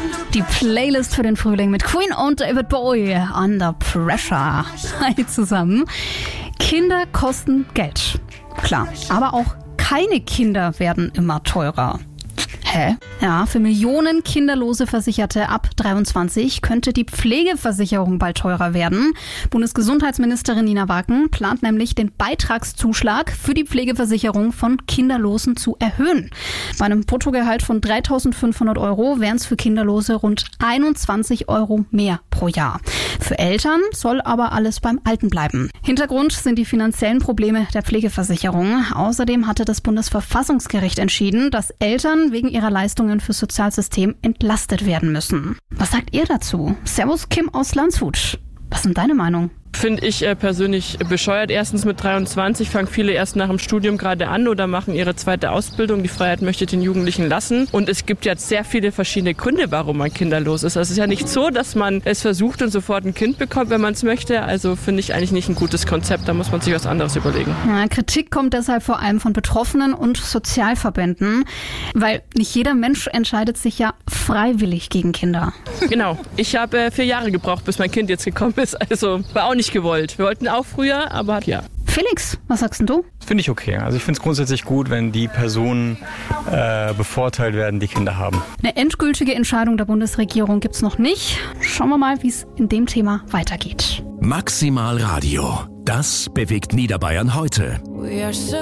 Die Playlist für den Frühling mit Queen und David Bowie, Under Pressure. Hi zusammen. Kinder kosten Geld. Klar, aber auch keine Kinder werden immer teurer. Hä? Ja, für Millionen kinderlose Versicherte ab 23 könnte die Pflegeversicherung bald teurer werden. Bundesgesundheitsministerin Nina Wacken plant nämlich, den Beitragszuschlag für die Pflegeversicherung von Kinderlosen zu erhöhen. Bei einem Bruttogehalt von 3.500 € wären es für Kinderlose rund 21 € mehr pro Jahr. Für Eltern soll aber alles beim Alten bleiben. Hintergrund sind die finanziellen Probleme der Pflegeversicherung. Außerdem hatte das Bundesverfassungsgericht entschieden, dass Eltern wegen ihrer Leistungen fürs Sozialsystem entlastet werden müssen. Was sagt ihr dazu? Servus Kim aus Landshut. Was ist denn deine Meinung? Finde ich persönlich bescheuert. Erstens mit 23 fangen viele erst nach dem Studium gerade an oder machen ihre zweite Ausbildung. Die Freiheit möchte den Jugendlichen lassen. Und es gibt jetzt sehr viele verschiedene Gründe, warum man kinderlos ist. Also es ist ja nicht so, dass man es versucht und sofort ein Kind bekommt, wenn man es möchte. Also finde ich eigentlich nicht ein gutes Konzept. Da muss man sich was anderes überlegen. Ja, Kritik kommt deshalb vor allem von Betroffenen und Sozialverbänden, weil nicht jeder Mensch entscheidet sich ja freiwillig gegen Kinder. Genau. Ich habe 4 Jahre gebraucht, bis mein Kind jetzt gekommen ist. Also war auch nicht gewollt. Wir wollten auch früher, aber ja. Felix, was sagst denn du? Finde ich okay. Also ich finde es grundsätzlich gut, wenn die Personen bevorteilt werden, die Kinder haben. Eine endgültige Entscheidung der Bundesregierung gibt's noch nicht. Schauen wir mal, wie es in dem Thema weitergeht. Maximal Radio. Das bewegt Niederbayern heute.